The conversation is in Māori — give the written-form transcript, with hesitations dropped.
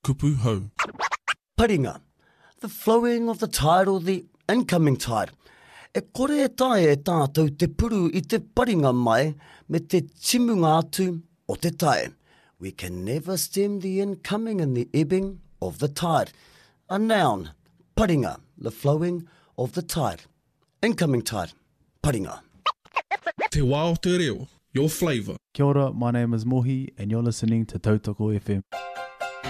kupu hau. Paringa, the flowing of the tide or the incoming tide. E kore e tae e tātou te puru I te paringa mai me te timunga atu o te tae. We can never stem the incoming and the ebbing of the tide. A noun, paringa, the flowing of the tide. Incoming tide, paringa. Te wā o te reo, your flavour. Kia ora, my name is Mohi and you're listening to Tautoko FM.